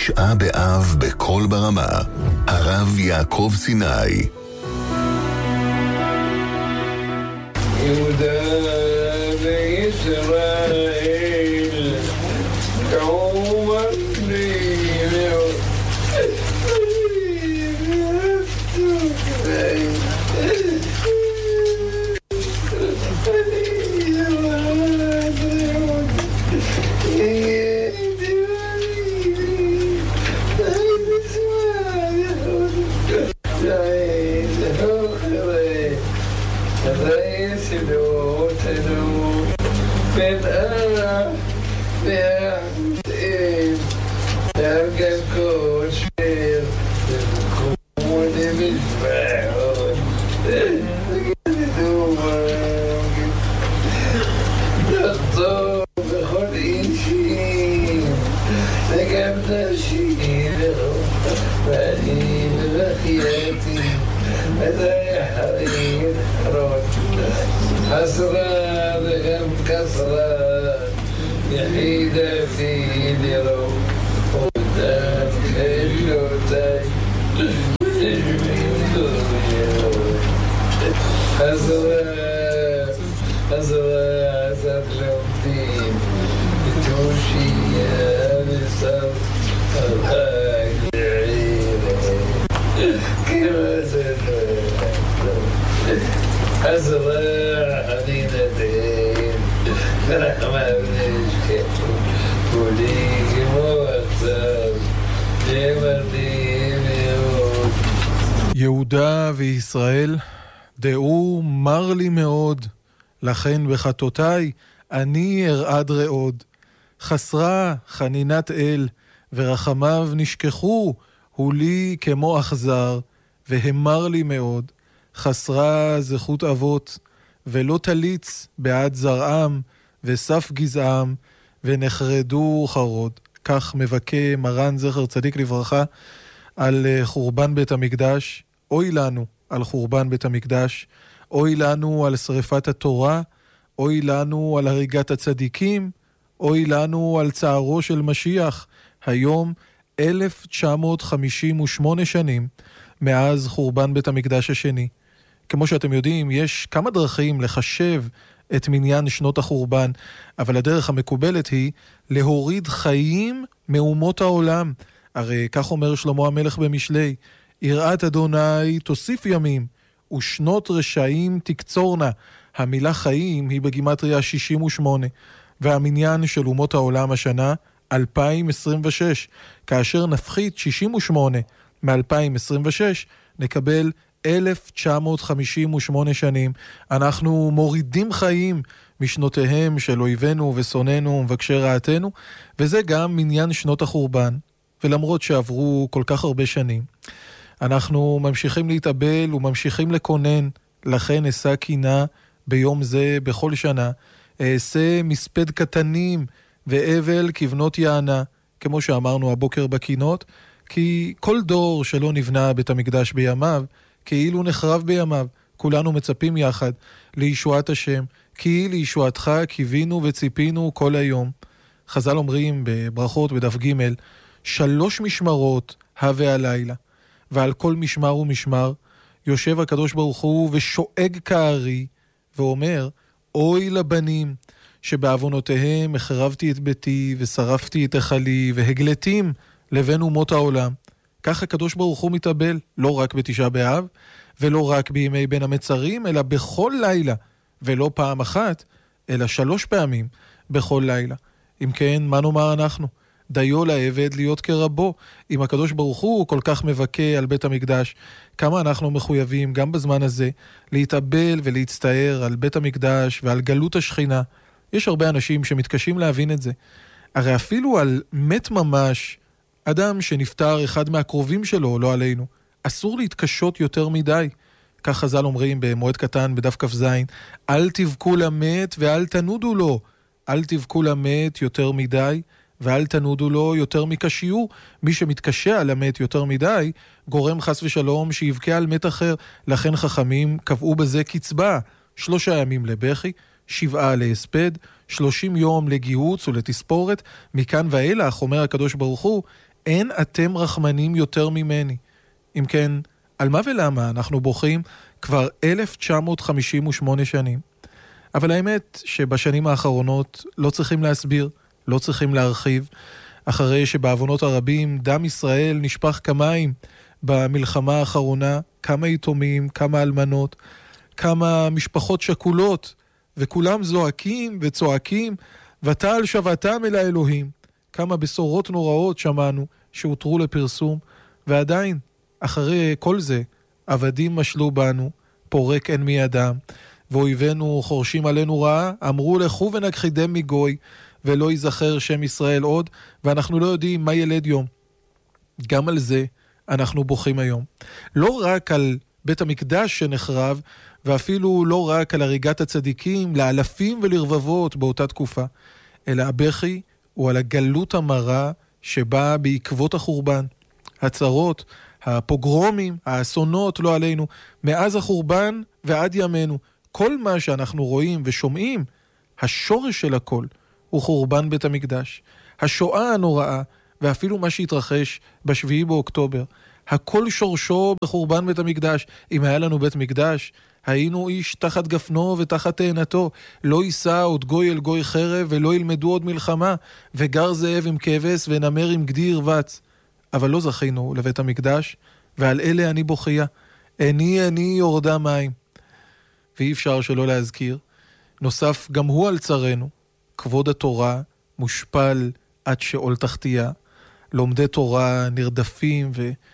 תשעה באב בכל ברמה. הרב יעקב סיני. יהודה וישראל תעומר לי מאוד حسرة بغم كسرة يحيدة في درو قدام كلوتي حسرة سلوتين بتوشي بسر الحاج عيرة كما سلوتين أزرع حديدتين رحمة بنشكي وليك موقتب جمردين يهود. יהודה וישראל, דעו מר לי מאוד, לכן בחטאותיי אני ארעד רעוד. חסרה חנינת אל, ורחמיו נשכחו, הוא לי כמו אכזר, והמר לי מאוד. חסרה זכות אבות, ולא תליץ בעד זרעם, וסף גזעם, ונחרדו חרוד. כך מבכה מרן זכר צדיק לברכה על חורבן בית המקדש. אוי לנו על חורבן בית המקדש, אוי לנו על שריפת התורה, אוי לנו על הריגת הצדיקים, אוי לנו על צערו של משיח. היום 1958 שנים מאז חורבן בית המקדש השני. כמו שאתם יודעים, יש כמה דרכים לחשב את מניין שנות החורבן, אבל הדרך המקובלת היא להוריד חיים מאומות העולם. הרי כך אומר שלמה המלך במשלי, יראת אדוני תוסיף ימים, ושנות רשעים תקצורנה. המילה חיים היא בגימטריה 68, והמניין של אומות העולם השנה 2026. כאשר נפחית 68 מ-2026, נקבל 1958 שנים. אנחנו מורידים חיים משנותיהם של אויבינו ושונאינו ומבקשי רעתנו, וזה גם מניין שנות החורבן. ולמרות שעברו כל כך הרבה שנים, אנחנו ממשיכים להתאבל וממשיכים לקונן. לכן אשא קינה ביום זה בכל שנה, אעשה מספד קטנים ואבל כבנות יענה, כמו שאמרנו הבוקר בקינות, כי כל דור שלא נבנה בית המקדש בימיו, כאילו נחרב בימיו. כולנו מצפים יחד לישועת השם, כי לישועתך קיווינו וציפינו כל היום. חז"ל אומרים בברכות בדף ג' 3 משמרות הווה הלילה, ועל כל משמר ומשמר יושב הקדוש ברוך הוא ושואג כארי ואומר, אוי לבנים שבעוונותיהם החרבתי את ביתי ושרפתי את החלי והגלתים לבין אומות העולם. כך הקדוש ברוך הוא מתאבל, לא רק בתשעה באב ולא רק בימי בין המצרים, אלא בכל לילה, ולא פעם אחת אלא 3 פעמים בכל לילה. אם כן, מה נאמר אנחנו? דיו לעבד להיות כרבו. אם הקדוש ברוך הוא כל כך מבכה על בית המקדש, כמה אנחנו מחויבים גם בזמן הזה להתאבל ולהצטער על בית המקדש ועל גלות השכינה. יש הרבה אנשים שמתקשים להבין את זה. הרי אפילו על מת ממש, אדם שנפטר אחד מהקרובים שלו, לא עלינו, אסור להתקשות יותר מדי. כך חז"ל אומרים במועד קטן בדף כ"ז, אל תבכו למת ואל תנודו לו. אל תבכו למת יותר מדי ואל תנודו לו יותר מקשיור. מי שמתקשה על המת יותר מדי, גורם חס ושלום שיבכה על מת אחר. לכן חכמים קבעו בזה קצבה, 3 ימים לבכי, 7 להספד, 30 יום לגיהוץ ולתספורת. מכאן ואילך, אומר הקדוש ברוך הוא, אין אתם רחמנים יותר ממני. אם כן, על מה ולמה אנחנו בוכים כבר 1958 שנים. אבל האמת שבשנים האחרונות לא צריכים להסביר, לא צריכים להרחיב, אחרי שבעוונות הרבים דם ישראל נשפך כמים במלחמה האחרונה, כמה יתומים, כמה אלמנות, כמה משפחות שכולות, וכולם זועקים וצועקים, ותעל שבתם אל האלוהים. כמה בשורות נוראות שמענו שהותרו לפרסום, ועדיין, אחרי כל זה, עבדים משלו בנו, פורק אין מידם, ואויבינו חורשים עלינו רעה, אמרו לכו ונכחידם מגוי, ולא ייזכר שם ישראל עוד, ואנחנו לא יודעים מה ילד יום. גם על זה אנחנו בוכים היום. לא רק על בית המקדש שנחרב, ואפילו לא רק על הריגת הצדיקים, לאלפים ולרבבות באותה תקופה, אלא הבכי הוא על הגלות המרה שבאה בעקבות החורבן. הצרות, הפוגרומים, האסונות לא עלינו, מאז החורבן ועד ימינו. כל מה שאנחנו רואים ושומעים, השורש של הכל הוא חורבן בית המקדש. השואה הנוראה, ואפילו מה שהתרחש ב7 באוקטובר, הכל שורשו בחורבן בית המקדש. אם היה לנו בית מקדש, היינו איש תחת גפנו ותחת תאנתו. לא יישא עוד גוי אל גוי חרב, ולא ילמדו עוד מלחמה, וגר זאב עם כבש ונמר עם גדי ירבץ. אבל לא זכינו לבית המקדש, ועל אלה אני בוכיה. אני יורדה מים. ואי אפשר שלא להזכיר, נוסף גם הוא על צרנו, כבוד התורה מושפל עד שאול תחתיה, לומדי תורה נרדפים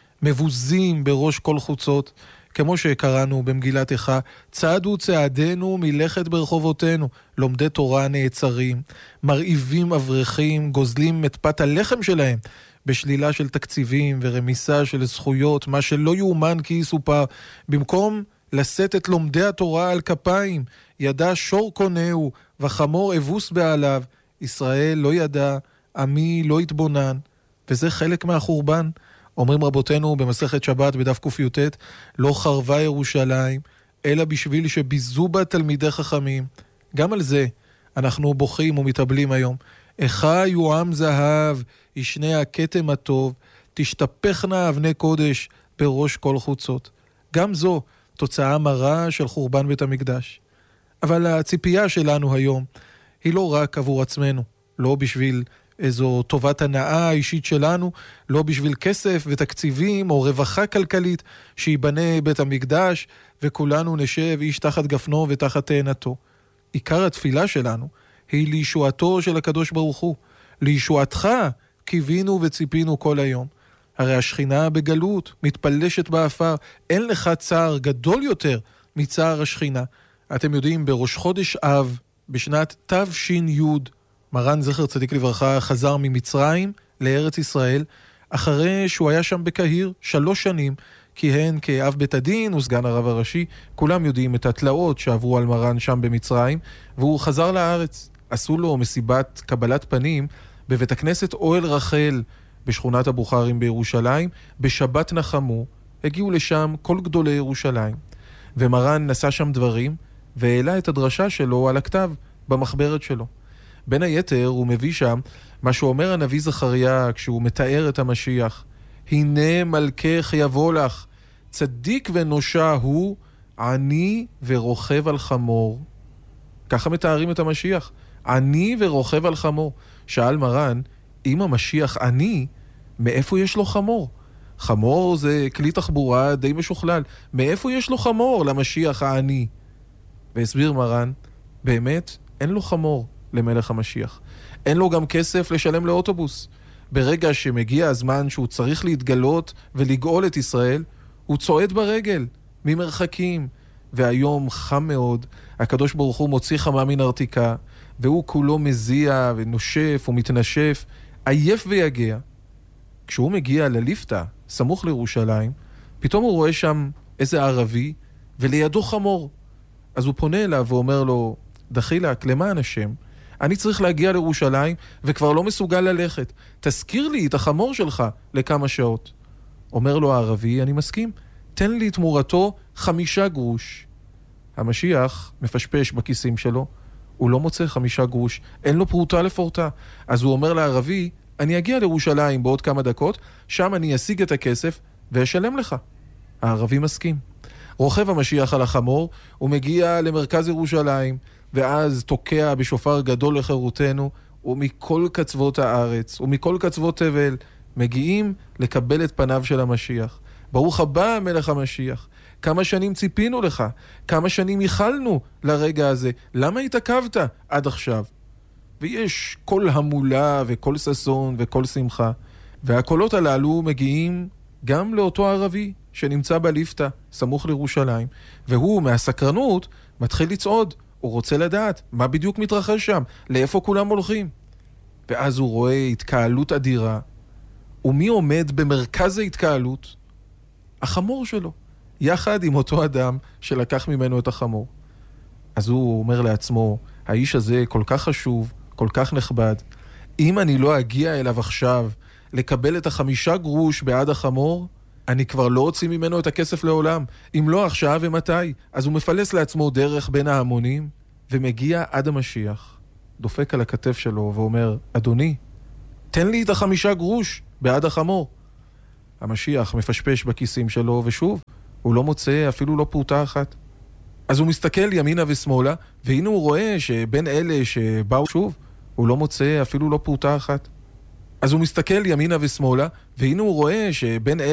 ומבוזים בראש כל חוצות, כמו שקראנו במגילת איכה, צעדו צעדינו מלכת ברחובותינו, לומדי תורה נעצרים, מרעיבים אברכים, גוזלים את פת הלחם שלהם, בשלילה של תקציבים ורמיסה של זכויות, מה שלא יאומן כי יסופר, במקום לשאת את לומדי התורה על כפיים, ידע שור קונהו וחמור אבוס בעליו, ישראל לא ידע, עמי לא התבונן, וזה חלק מהחורבן. אומרים רבותינו במסכת שבת בדף ק"ט, לא חרבה ירושלים, אלא בשביל שביזו בה תלמידי חכמים. גם על זה אנחנו בוכים ומתאבלים היום. איכה יועם זהב, ישנה הכתם הטוב, תשתפכנה אבני קודש בראש כל חוצות. גם זו תוצאה מרה של חורבן בית המקדש. אבל הציפייה שלנו היום היא לא רק עבור עצמנו, לא בשביל איזו טובת הנאה האישית שלנו, לא בשביל כסף ותקציבים או רווחה כלכלית שיבנה בית המקדש וכולנו נשב איש תחת גפנו ותחת תאנתו. עיקר התפילה שלנו היא לישועתו של הקדוש ברוך הוא. לישועתך קיווינו וציפינו כל היום. הרי השכינה בגלות מתפלשת באפר, אין לך צער גדול יותר מצער השכינה. אתם יודעים, בראש חודש אב, בשנת תש"י, מרן זכר צדיק לברכה חזר ממצרים לארץ ישראל, אחרי שהוא היה שם בקהיר 3 שנים, כיהן כאב בית הדין וסגן הרב הראשי. כולם יודעים את התלאות שעברו על מרן שם במצרים, והוא חזר לארץ. עשו לו מסיבת קבלת פנים בבית הכנסת אוהל רחל בשכונת הבוכרים בירושלים. בשבת נחמו, הגיעו לשם כל גדולי ירושלים, ומרן נשא שם דברים והעלה את הדרשה שלו על הכתב במחברת שלו. בין היתר הוא מביא שם מה שאומר הנביא זכריה כשהוא מתאר את המשיח: הנה מלכך יבוא לך, צדיק ונושע הוא, עני ורוכב על חמור. ככה מתארים את המשיח, עני ורוכב על חמור. שאל מרן, אם המשיח עני, מאיפה יש לו חמור? חמור זה כלי תחבורה די משוכלל, מאיפה יש לו חמור למשיח העני? והסביר מרן, באמת אין לו חמור למלך המשיח, אין לו גם כסף לשלם לאוטובוס. ברגע שמגיע הזמן שהוא צריך להתגלות ולגאול את ישראל, הוא צועד ברגל ממרחקים. והיום חם מאוד, הקדוש ברוך הוא מוציא חמה מן ארתיקה, והוא כולו מזיע ונושף ומתנשף, עייף ויגע. כשהוא מגיע לליפתא, סמוך לירושלים, פתאום הוא רואה שם איזה ערבי ולידו חמור. אז הוא פונה אליו ואומר לו, דחילק, למען השם, אני צריך להגיע לירושלים וכבר לא מסוגל ללכת. תזכיר לי את החמור שלך לכמה שעות. אומר לו הערבי, אני מסכים, תן לי תמורתו 5 גרוש. המשיח מפשפש בכיסים שלו, הוא לא מוצא 5 גרוש, אין לו פרוטה לפורטה. אז הוא אומר לערבי, אני אגיע לירושלים בעוד כמה דקות, שם אני אשיג את הכסף ואשלם לך. הערבי מסכים. רוכב המשיח על החמור, הוא מגיע למרכז ירושלים, ואז תוקע בשופר גדול לחירותנו, ומכל קצוות הארץ, ומכל קצוות תבל, מגיעים לקבל את פניו של המשיח. ברוך הבא מלך המשיח. כמה שנים ציפינו לך, כמה שנים ייחלנו לרגע הזה, למה התעכבת עד עכשיו? ויש כל המולה וכל ששון וכל שמחה, והקולות הללו מגיעים גם לאותו ערבי שנמצא בליפתא, סמוך לירושלים, והוא מהסקרנות מתחיל לצעוד, הוא רוצה לדעת מה בדיוק מתרחש שם, לאיפה כולם הולכים. ואז הוא רואה התקהלות אדירה, ומי עומד במרכז ההתקהלות? החמור שלו, יחד עם אותו אדם שלקח ממנו את החמור. אז הוא אומר לעצמו, האיש הזה כל כך חשוב, כל כך נכבד, אם אני לא אגיע אליו עכשיו לקבל את 5 גרוש בעד החמור, אני כבר לא אוציא ממנו את הכסף לעולם. אם לא עכשיו ומתי? אז הוא מפלס לעצמו דרך בין ההמונים, ומגיע עד המשיח, דופק על הכתף שלו ואומר, אדוני, תן לי את 5 גרוש בעד החמור. המשיח מפשפש בכיסים שלו, ושוב, הוא לא מוצא אפילו לא פרוטה אחת. אז הוא מסתכל ימינה ושמאלה, והנה הוא רואה שבין אלה שבאו שוב, הוא לא מוצא אפילו לא פרוטה אחת. אז הוא מסתכל ימינה ושמאלה, והנה הוא רואה שבין